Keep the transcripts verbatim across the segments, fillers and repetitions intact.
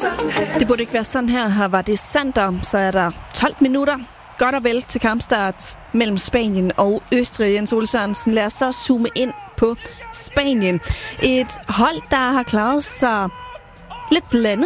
Det burde ikke være sådan her. Her var det Sander. Så er der tolv minutter. Godt og vel til kampstart mellem Spanien og Østrig. Jens Ole Sørensen, lad os så zoome ind på Spanien. Et hold, der har klaret sig lidt blandet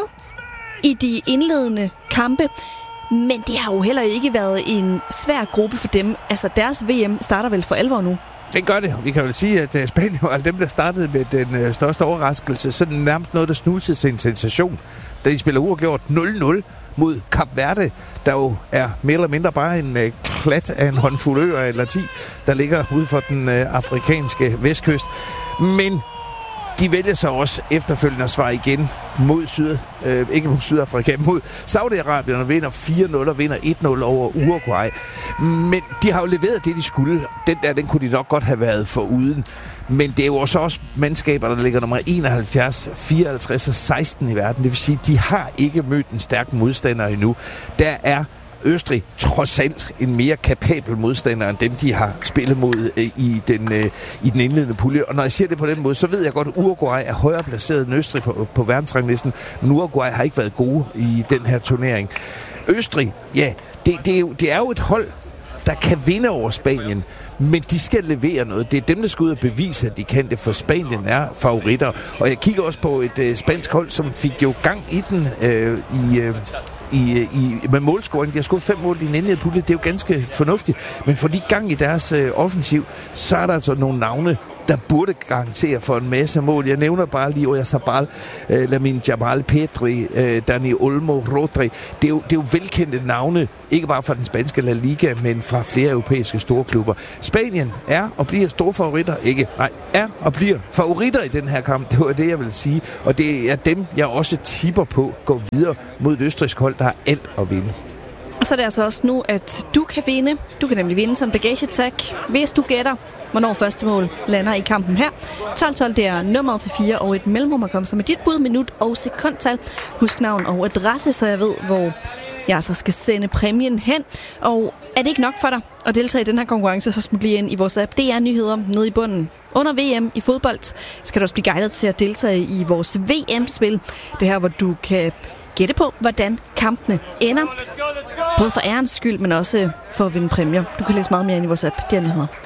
i de indledende kampe. Men det har jo heller ikke været en svær gruppe for dem. Altså deres V M starter vel for alvor nu. Det gør det. Vi kan vel sige, at Spanien var dem, der startede med den største overraskelse. Så det er nærmest noget, der snusede til en sensation. Da de spiller uafgjort nul nul mod Kap Verde, der jo er mere eller mindre bare en uh, klat af en håndfuld øer eller ti, der ligger ude for den uh, afrikanske vestkyst. Men de vælger så også efterfølgende at svare igen mod Syd, øh, ikke mod Sydafrika, mod Saudi-Arabien, og vinder fire nul og vinder et nul over Uruguay. Men de har jo leveret det, de skulle. Den der, den kunne de nok godt have været foruden. Men det er jo også, også mandskaber, der ligger nummer enoghalvfjerds, fireoghalvtreds og seksten i verden. Det vil sige, de har ikke mødt en stærk modstander endnu. Der er Østrig trods alt en mere kapabel modstander end dem, de har spillet mod øh, i, den, øh, i den indledende pulje. Og når jeg siger det på den måde, så ved jeg godt, at Uruguay er højere placeret end Østrig på, på verdensranglisten. Men Uruguay har ikke været gode i den her turnering. Østrig, ja, det, det, er, jo, det er jo et hold, der kan vinde over Spanien. Men de skal levere noget. Det er dem, der skal ud og bevise, at de kan det, for Spanien er favoritter. Og jeg kigger også på et øh, spansk hold, som fik jo gang i den øh, i... Øh, I, i, med målscoring. De har skudt fem mål i den indledende pulje. Det er jo ganske fornuftigt. Men for de gang i deres øh, offensiv, så er der altså nogle navne, der burde garantere for en masse mål. Jeg nævner bare lige Oyarzabal, øh, Lamine Yamal, Pedri, øh, Dani Olmo, Rodri. Det er, jo, det er jo velkendte navne, ikke bare fra den spanske La Liga, men fra flere europæiske storklubber. Spanien er og bliver store favoritter. Ikke, nej, er og bliver favoritter i den her kamp. Det var det, jeg vil sige. Og det er dem, jeg også tipper på går videre mod et østrigsk hold, der har alt at vinde. Og så er det altså også nu, at du kan vinde. Du kan nemlig vinde som bagagetag, hvis du gætter, hvornår første mål lander i kampen her. tolv tolv, det er nummeret på fire og et mellemrum at komme så med dit bud, minut og sekundtal. Husk navn og adresse, så jeg ved, hvor jeg så skal sende præmien hen. Og er det ikke nok for dig at deltage i den her konkurrence, så smut lige ind i vores app. Det er nyheder nede i bunden. Under V M i fodbold skal du også blive guidet til at deltage i vores V M-spil. Det her, hvor du kan gætte på, hvordan kampene ender. Både for ærens skyld, men også for at vinde præmier. Du kan læse meget mere ind i vores app. Det er nyheder.